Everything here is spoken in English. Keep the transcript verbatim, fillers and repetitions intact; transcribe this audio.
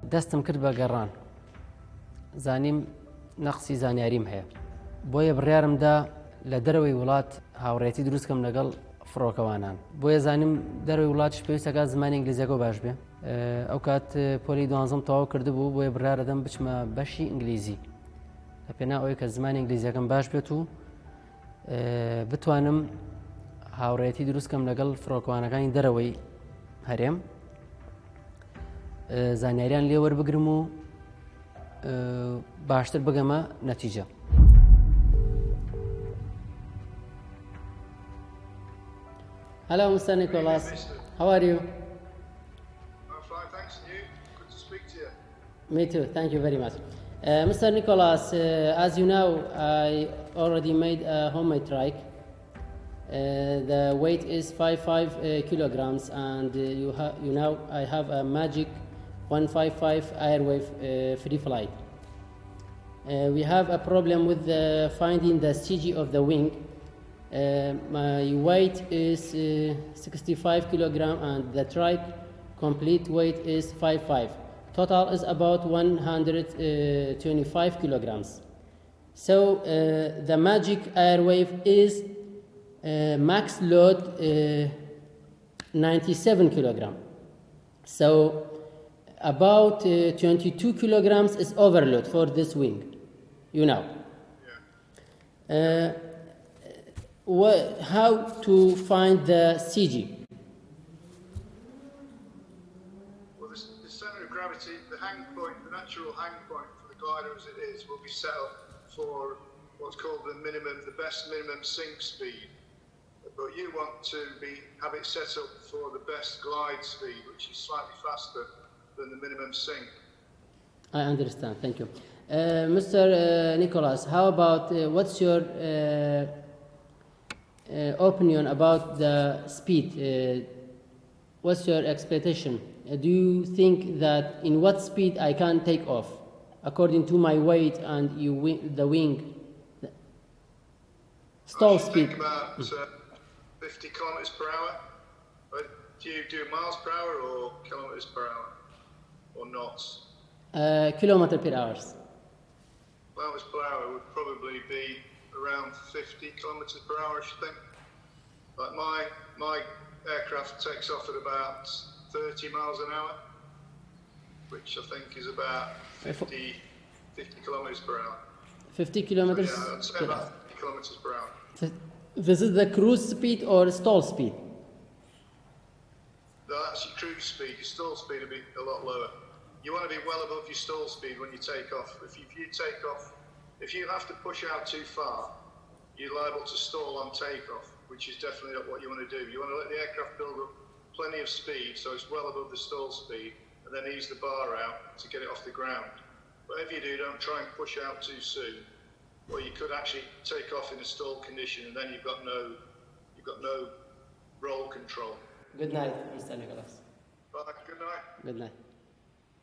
دەستم کرد بە گەڕان زانیم نەقسی زانیاریم هەیە بۆیە بڕیارمدا لە دەرەوەی وڵات هاوڕێتی دروستکەم لەگەڵ فڕۆکەوانان بۆیە زانیم دەرەوەی وڵاتش پێویستەکە زمانی ئینگلیزیەکە باش بێ ئەو کات پۆلی دوانزەم تەواو کردبوو بۆیە بڕارەدەم بچمە بەشی ئینگلیزی لە پێنا ئەوەی کە زمانی ئینگلیزیەکەم باش بێت و بتوانم هاوڕێتی دروستکەم لەگەڵ فڕۆکەوانەکانی دەرەوەی هەرێم زانیاریان لێ وەربگرم و باشتر بگەمە نەتیجە. Hello, Mister Nicholas. How are you? I'm fine, thanks. And you? Good to speak to you. Me too. Thank you very much. Uh, Mister Nicholas, uh, as you know, I already made a homemade trike. Uh, the weight is five five uh, kilograms, and uh, you, ha you know I have a Magic one fifty-five Airwave uh, free flight. Uh, we have a problem with the finding the C G of the wing. Uh, my weight is uh, sixty-five kilogram, and the trike complete weight is fifty-five. Total is about one hundred twenty-five kilograms. So uh, the Magic Airwave is uh, max load uh, ninety-seven kilogram. So about uh, twenty-two kilograms is overload for this wing, you know. Yeah. Uh, what, how to find the C G? Well, the, the center of gravity, the hang point, the natural hang point for the glider as it is, will be set up for what's called the minimum, the best minimum sink speed. But you want to be have it set up for the best glide speed, which is slightly faster than the minimum sink. I understand. Thank you, uh, Mister Uh, Nicholas. How about uh, what's your uh, uh, opinion about the speed? Uh, what's your expectation? Uh, do you think that in what speed I can take off, according to my weight and you wi the wing? The stall I speed. Think about uh, fifty kilometers per hour. But do you do miles per hour or kilometers per hour, or knots? Uh, kilometer per hour. Kilometers per hour would probably be around fifty kilometers per hour, I should think. Like my my aircraft takes off at about thirty miles an hour, which I think is about fifty, fifty kilometers per hour. fifty kilometers. So, yeah, I'd say about fifty kilometers per hour. This is the cruise speed or stall speed? No, that's your cruise speed. Your stall speed will be a lot lower. You want to be well above your stall speed when you take off. If you, if you take off, if you have to push out too far, you're liable to stall on takeoff, which is definitely not what you want to do. You want to let the aircraft build up plenty of speed, so it's well above the stall speed, and then ease the bar out to get it off the ground. Whatever you do, don't try and push out too soon, or you could actually take off in a stall condition, and then you've got no, you've got no roll control. Good night, Mister Nicholas. Bye. Good night. Good night.